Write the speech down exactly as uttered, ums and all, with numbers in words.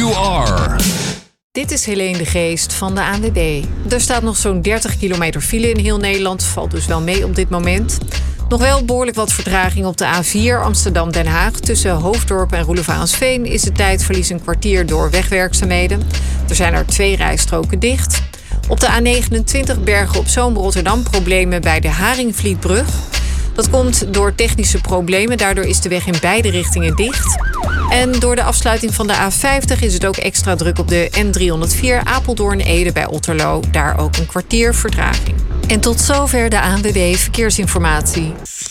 you are. Dit is Helene de Geest van de A N W B. Er staat nog zo'n dertig kilometer file in heel Nederland. Valt dus wel mee op dit moment. Nog wel behoorlijk wat vertraging op de A vier Amsterdam-Den Haag. Tussen Hoofddorp en Roelevaansveen is het tijdverlies een kwartier door wegwerkzaamheden. Er zijn er twee rijstroken dicht. Op de A negenentwintig Bergen-op-Zoom-Rotterdam problemen bij de Haringvlietbrug. Dat komt door technische problemen. Daardoor is de weg in beide richtingen dicht. En door de afsluiting van de A vijftig is het ook extra druk op de N driehonderdvier Apeldoorn-Ede bij Otterlo. Daar ook een kwartier vertraging. En tot zover de A N W B Verkeersinformatie.